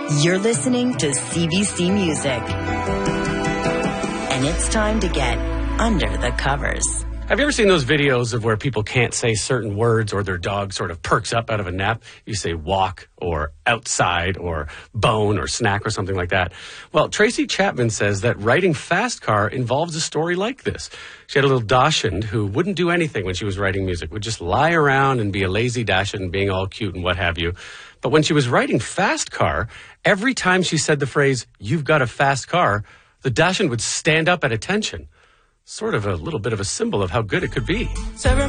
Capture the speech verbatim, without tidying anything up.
You're listening to C B C Music. And it's time to get under the covers. Have you ever seen those videos of where people can't say certain words or their dog sort of perks up out of a nap? You say walk or outside or bone or snack or something like that. Well, Tracy Chapman says that writing Fast Car involves a story like this. She had a little Dachshund who wouldn't do anything when she was writing music, would just lie around and be a lazy Dachshund, being all cute and what have you. But when she was writing Fast Car, every time she said the phrase, "You've got a fast car," the Dachshund would stand up at attention. Sort of a little bit of a symbol of how good it could be.